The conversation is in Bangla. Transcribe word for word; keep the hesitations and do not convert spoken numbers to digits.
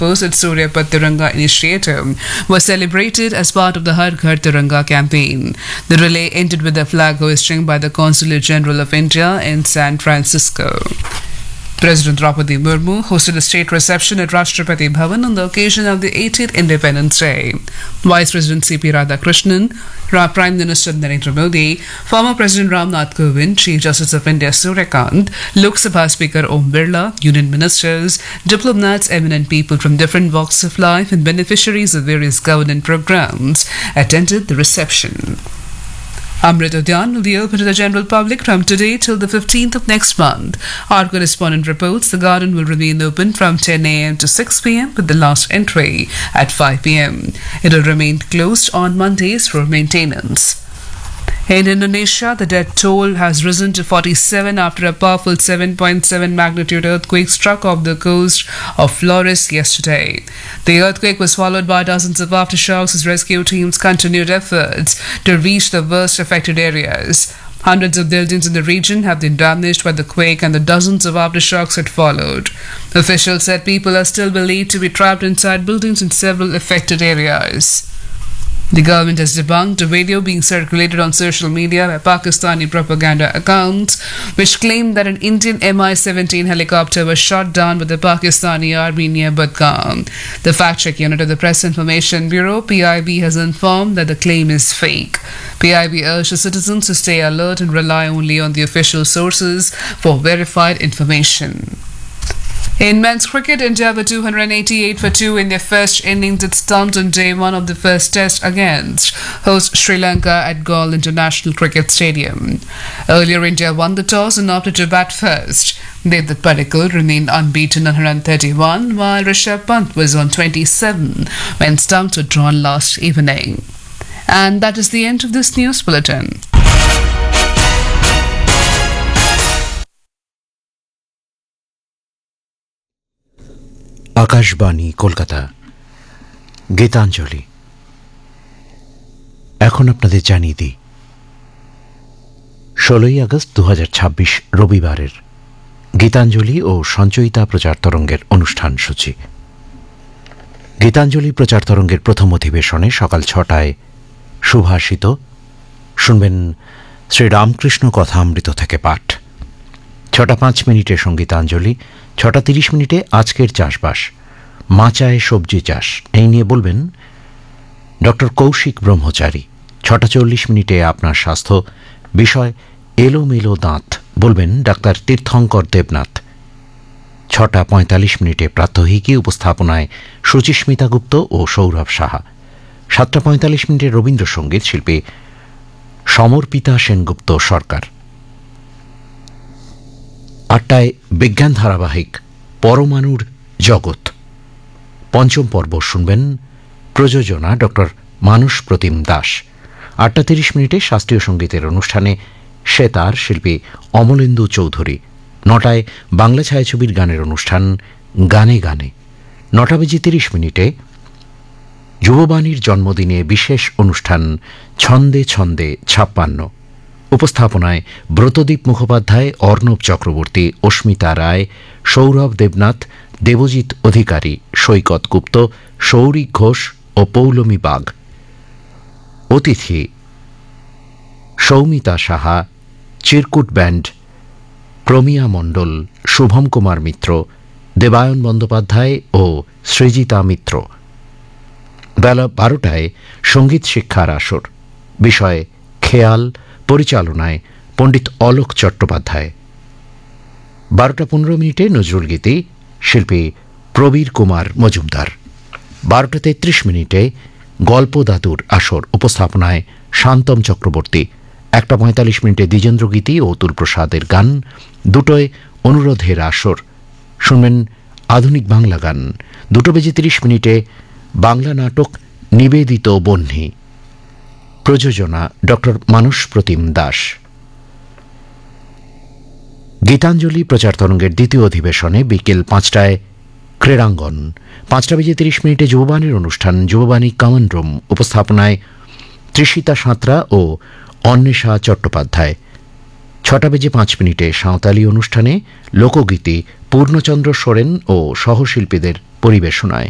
opposed Surya Pat Tiranga initiative was celebrated as part of the Har Ghar Tiranga campaign. The relay ended with the flag hoisting by the Consulate General of India in San Francisco. President Draupadi Murmu hosted a state reception at Rashtrapati Bhavan on the occasion of the eightieth Independence Day. Vice President C P Radhakrishnan, Prime Minister Narendra Modi, former President Ram Nath Kovind, Chief Justice of India Surya Kant, Lok Sabha Speaker Om Birla, Union Ministers, diplomats, eminent people from different walks of life and beneficiaries of various government programs attended the reception. Amrit Udyan will be open to the general public from today till the fifteenth of next month. Our correspondent reports the garden will remain open from ten a.m. to six p.m. with the last entry at five p.m. It will remain closed on Mondays for maintenance. In Indonesia, the death toll has risen to forty-seven after a powerful seven point seven magnitude earthquake struck off the coast of Flores yesterday. The earthquake was followed by dozens of aftershocks as rescue teams continued efforts to reach the worst affected areas. Hundreds of buildings in the region have been damaged by the quake and the dozens of aftershocks that followed. Officials said people are still believed to be trapped inside buildings in several affected areas. The government has debunked a video being circulated on social media by Pakistani propaganda accounts which claim that an Indian M I seventeen helicopter was shot down by the Pakistani army near Budgam. The fact-check unit of the Press Information Bureau, P I B, has informed that the claim is fake. P I B urged the citizens to stay alert and rely only on the official sources for verified information. In men's cricket, India were two hundred eighty-eight for two in their first innings. It stumped on day one of the first test against host Sri Lanka at Galle International Cricket Stadium. Earlier, India won the toss and opted to bat first. Devdutt Padikkal remained unbeaten on one hundred thirty-one, while Rishabh Pant was on twenty-seven when stumps were drawn last evening. And that is the end of this news bulletin. Akashvani Kolkata Gitanjali এখন আপনাদের জানিয়ে দিই ষোলোই আগস্ট দু হাজার ছাব্বিশ রবিবারের গীতাঞ্জলি ও সঞ্চয়িতা প্রচার তরঙ্গের অনুষ্ঠান সূচি। গীতাঞ্জলি প্রচার তরঙ্গের প্রথম অধিবেশনে সকাল ছটায় সুভাষিত শুনবেন শ্রী রামকৃষ্ণ কথামৃত থেকে পাঠ। ছটা পাঁচ মিনিটে সঙ্গীতাঞ্জলি, ছটা তিরিশ মিনিটে আজকের চাষবাস, মাচায় সবজি চাষ এই নিয়ে বলবেন ডক্টর কৌশিক ব্রহ্মচারী। ছটা চল্লিশ মিনিটে আপনার স্বাস্থ্য, বিষয় এলোমেলো দাঁত, বলবেন ডাক্তার তীর্থঙ্কর দেবনাথ। ছটা পঁয়তাল্লিশ মিনিটে প্রাত্যহিকী, উপস্থাপনায় সুচিস্মিতা গুপ্ত ও সৌরভ সাহা। সাতটা পঁয়তাল্লিশ মিনিটে রবীন্দ্রসঙ্গীত, শিল্পী সমর্পিতা সেনগুপ্ত সরকার। আটটায় বিজ্ঞান ধারাবাহিক পরমাণুর জগৎ পঞ্চম পর্ব শুনবেন, প্রযোজনা ডক্টর মানস প্রতিম দাস। আটটা তিরিশ মিনিটে শাস্ত্রীয় সঙ্গীতের অনুষ্ঠানে সেতার, শিল্পী অমলেন্দু চৌধুরী। নটায় বাংলা ছায়াছবির গানের অনুষ্ঠান গানে গানে। নটা বেজে তিরিশ মিনিটে যুববাণীর জন্মদিনে বিশেষ অনুষ্ঠান ছন্দে ছন্দে ছাপ্পান্ন। উপস্থাপনায় ব্রতদীপ মুখোপাধ্যায়, অর্ণব চক্রবর্তী, অস্মিতা রায়, সৌরভ দেবনাথ, দেবজিৎ অধিকারী, সৈকত গুপ্ত, সৌরিক ঘোষ ও পৌলমী বাগ। অতিথি সৌমিতা সাহা, চিরকুট ব্যান্ড, প্রমিয়া মণ্ডল, শুভম কুমার মিত্র, দেবায়ন বন্দ্যোপাধ্যায় ও সৃজিতা মিত্র। বেলা বারোটায় সঙ্গীত শিক্ষার আসর, বিষয় খেয়াল, পরিচালনায় পণ্ডিত অলোক চট্টোপাধ্যায়। বারোটা পনেরো মিনিটে নজরুল গীতি, শিল্পী প্রবীর কুমার মজুমদার। বারোটা তেত্রিশ মিনিটে গল্প দাদুর আসর, উপস্থাপনায় শান্তম চক্রবর্তী। একটা পঁয়তাল্লিশ মিনিটে দ্বিজেন্দ্র গীতি ও অতুল প্রসাদের গান। দুটোয় অনুরোধের আসর, শুনবেন আধুনিক বাংলা গান। দুটো বেজে তিরিশ মিনিটে বাংলা নাটক নিবেদিত বহ্নি, প্রযোজনা ডক্টর মানস প্রতিম দাস। গীতাঞ্জলি প্রচার তরঙ্গের দ্বিতীয় অধিবেশনে বিকেল পাঁচটায় ক্রীড়াঙ্গন। পাঁচটা বেজে তিরিশ মিনিটে যুববাণীর অনুষ্ঠান যুববাণী কমন রুম, উপস্থাপনায় তৃষিতা সাঁতরা ও অন্বেষা চট্টোপাধ্যায়। ছটা বেজে পাঁচ মিনিটে সাঁওতালি অনুষ্ঠানে লোকগীতি পূর্ণচন্দ্র সোরেন ও সহশিল্পীদের পরিবেশনায়।